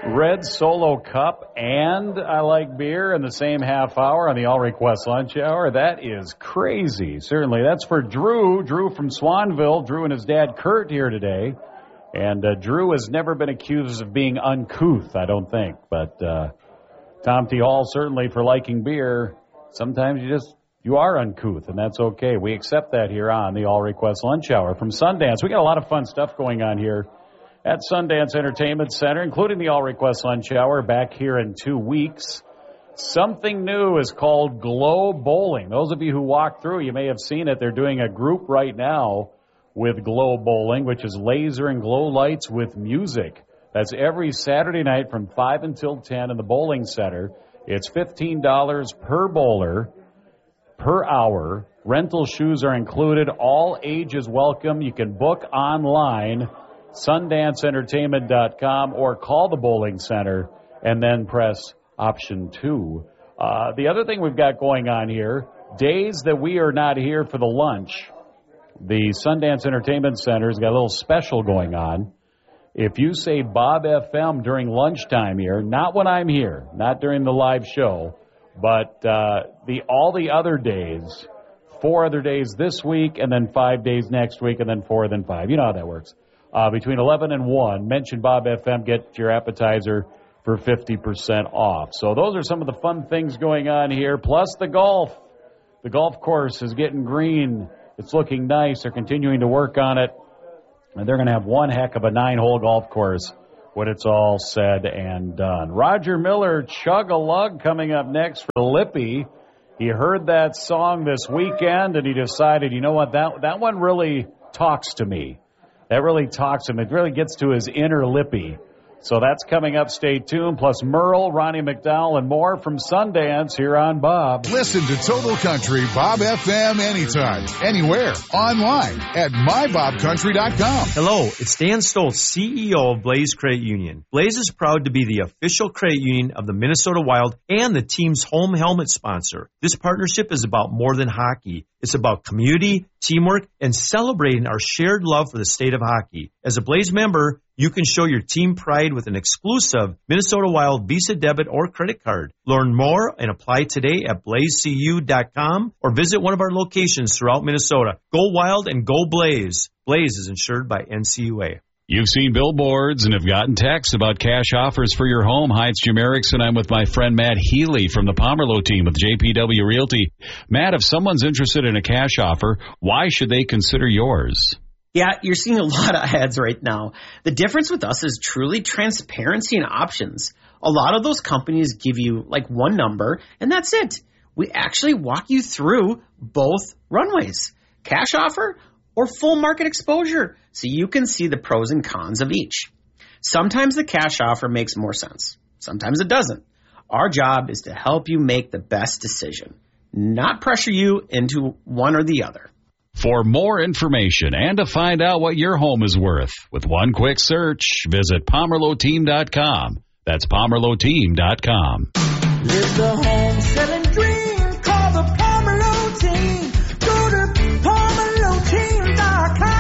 Red Solo Cup and I Like Beer in the same half hour on the All Request Lunch Hour. That is crazy. Certainly. That's for Drew. Drew from Swanville. Drew and his dad Kurt here today. And Drew has never been accused of being uncouth, I don't think. But Tom T. Hall, certainly for liking beer, sometimes you are uncouth, and that's okay. We accept that here on the All Request Lunch Hour. From Sundance, we got a lot of fun stuff going on here at Sundance Entertainment Center, including the All Request Lunch Hour, back here in 2 weeks. Something new is called Glow Bowling. Those of you who walk through, you may have seen it. They're doing a group right now with Glow Bowling, which is laser and glow lights with music. That's every Saturday night from 5 until 10 in the bowling center. It's $15 per bowler per hour. Rental shoes are included. All ages welcome. You can book online, sundanceentertainment.com, or call the bowling center and then press option 2. The other thing we've got going on here, days that we are not here for the lunch, the Sundance Entertainment Center's got a little special going on. If you say Bob FM during lunchtime here, not when I'm here, not during the live show, but all the other days, 4 other days this week, and then 5 days next week, and then 4, then 5. You know how that works. Between 11 and 1, mention Bob FM, get your appetizer for 50% off. So those are some of the fun things going on here, plus the golf. The golf course is getting green. It's looking nice. They're continuing to work on it. And they're going to have one heck of a 9-hole golf course when it's all said and done. Roger Miller, Chug-a-Lug, coming up next for Lippy. He heard that song this weekend, and he decided, you know what, that one really talks to me. That really talks to him. It really gets to his inner Lippy. So that's coming up. Stay tuned. Plus Merle, Ronnie McDowell, and more from Sundance here on Bob. Listen to Total Country Bob FM anytime, anywhere, online at mybobcountry.com. Hello, it's Dan Stoltz, CEO of Blaze Credit Union. Blaze is proud to be the official credit union of the Minnesota Wild and the team's home helmet sponsor. This partnership is about more than hockey. It's about community, teamwork, and celebrating our shared love for the state of hockey. As a Blaze member, you can show your team pride with an exclusive Minnesota Wild Visa debit or credit card. Learn more and apply today at blazecu.com or visit one of our locations throughout Minnesota. Go Wild and go Blaze. Blaze is insured by NCUA. You've seen billboards and have gotten texts about cash offers for your home. Hi, it's Jim Erickson. I'm with my friend Matt Healy from the Pomerleau team with JPW Realty. Matt, if someone's interested in a cash offer, why should they consider yours? Yeah, you're seeing a lot of ads right now. The difference with us is truly transparency and options. A lot of those companies give you like one number, and that's it. We actually walk you through both runways, cash offer or full market exposure, so you can see the pros and cons of each. Sometimes the cash offer makes more sense. Sometimes it doesn't. Our job is to help you make the best decision, not pressure you into one or the other. For more information and to find out what your home is worth, with one quick search, visit PomerleauTeam.com. That's PomerleauTeam.com. Live the home selling dream. Call the Pomerleau team. Go to PomerleauTeam.com.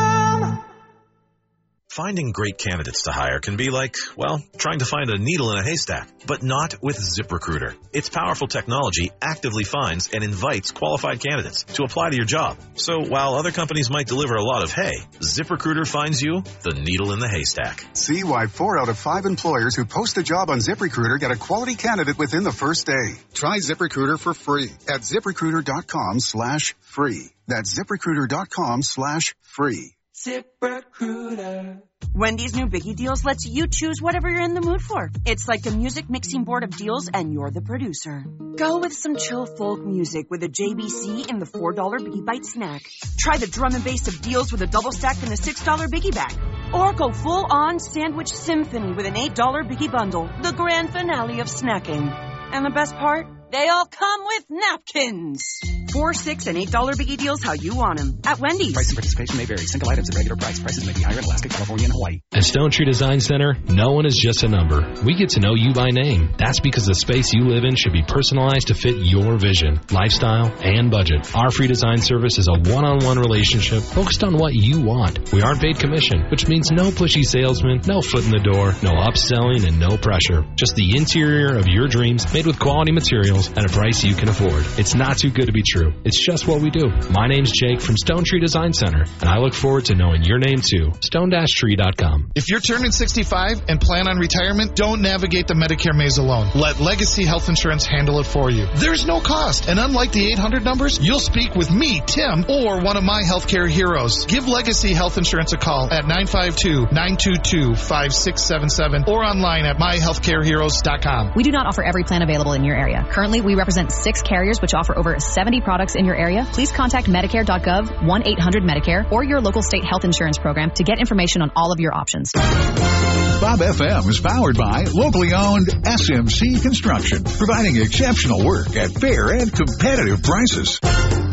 Finding great candidates to hire can be like, well, trying to find a needle in a haystack, but not with ZipRecruiter. Its powerful technology actively finds and invites qualified candidates to apply to your job. So while other companies might deliver a lot of hay, ZipRecruiter finds you the needle in the haystack. See why 4 out of 5 employers who post a job on ZipRecruiter get a quality candidate within the first day. Try ZipRecruiter for free at ZipRecruiter.com/free. That's ZipRecruiter.com/free. ZipRecruiter. Wendy's new Biggie Deals lets you choose whatever you're in the mood for. It's like a music mixing board of deals, and you're the producer. Go with some chill folk music with a JBC in the $4 Biggie Bite snack. Try the drum and bass of deals with a double stack in the $6 Biggie bag. Or go full-on sandwich symphony with an $8 Biggie bundle, the grand finale of snacking. And the best part? They all come with napkins. 4, $6, and $8 biggie deals how you want them at Wendy's. Price and participation may vary. Single items at regular price. Prices may be higher in Alaska, California, and Hawaii. At Stone Tree Design Center, no one is just a number. We get to know you by name. That's because the space you live in should be personalized to fit your vision, lifestyle, and budget. Our free design service is a one-on-one relationship focused on what you want. We aren't paid commission, which means no pushy salesman, no foot in the door, no upselling, and no pressure. Just the interior of your dreams made with quality materials at a price you can afford. It's not too good to be true. It's just what we do. My name's Jake from Stone Tree Design Center, and I look forward to knowing your name too. Stone-tree.com. If you're turning 65 and plan on retirement, don't navigate the Medicare maze alone. Let Legacy Health Insurance handle it for you. There's no cost, and unlike the 800 numbers, you'll speak with me, Tim, or one of my healthcare heroes. Give Legacy Health Insurance a call at 952-922-5677 or online at myhealthcareheroes.com. We do not offer every plan available in your area. Currently, we represent 6 carriers which offer over 70 products in your area. Please contact Medicare.gov, 1-800-MEDICARE, or your local state health insurance program to get information on all of your options. Bob FM is powered by locally owned SMC Construction, providing exceptional work at fair and competitive prices.